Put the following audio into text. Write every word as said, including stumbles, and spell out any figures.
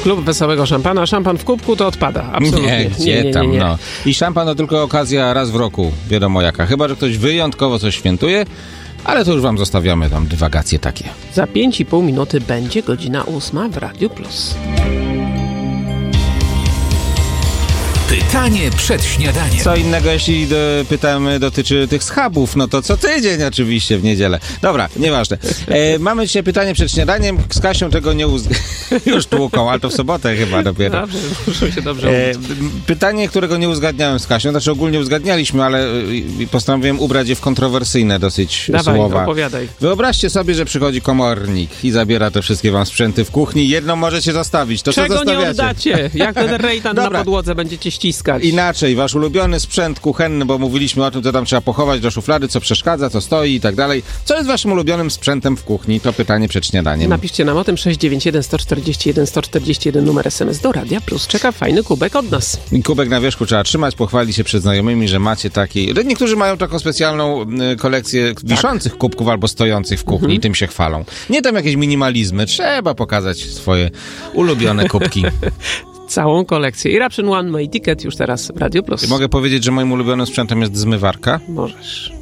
Klub Wesołego Szampana. Szampan w kubku to odpada. Absolutnie. Nie, gdzie nie, nie, nie, tam, nie. no. I szampan to tylko okazja raz w roku, wiadomo jaka. Chyba że ktoś wyjątkowo coś świętuje, ale to już wam zostawiamy tam dywagacje takie. Za pięć i pół minuty będzie godzina ósma w Radiu Plus. Pytanie przed śniadaniem. Co innego, jeśli do, pytamy, dotyczy tych schabów, no to co tydzień oczywiście w niedzielę. Dobra, nieważne. E, mamy dzisiaj pytanie przed śniadaniem. Z Kasią tego nie uzgadniamy. Już tłuką, ale to w sobotę chyba dopiero. Dobrze, muszę się dobrze e, Pytanie, którego nie uzgadniałem z Kasią, znaczy ogólnie uzgadnialiśmy, ale postanowiłem ubrać je w kontrowersyjne dosyć Dawaj, słowa. opowiadaj. Wyobraźcie sobie, że przychodzi komornik i zabiera te wszystkie wam sprzęty w kuchni. Jedno możecie zostawić. To Czego co zostawiacie? nie oddacie? Jak ten rejtan na podłodze będziecie ściskać? Inaczej, wasz ulubiony sprzęt kuchenny, bo mówiliśmy o tym, co tam trzeba pochować do szuflady, co przeszkadza, co stoi i tak dalej. Co jest waszym ulubionym sprzętem w kuchni? To pytanie przed śniadaniem. Napiszcie nam o tym sześć dziewięć jeden, sto czterdzieści jeden, sto czterdzieści jeden numer es em es do Radia Plus. Czeka fajny kubek od nas. I kubek na wierzchu trzeba trzymać, pochwalić się przed znajomymi, że macie taki... Niektórzy mają taką specjalną y, kolekcję tak. wiszących kubków albo stojących w kuchni mhm. i tym się chwalą. Nie tam jakieś minimalizmy. Trzeba pokazać swoje ulubione kubki. Całą kolekcję. Eruption One Way Ticket już teraz w Radio Plus. Mogę powiedzieć, że moim ulubionym sprzętem jest zmywarka? Możesz.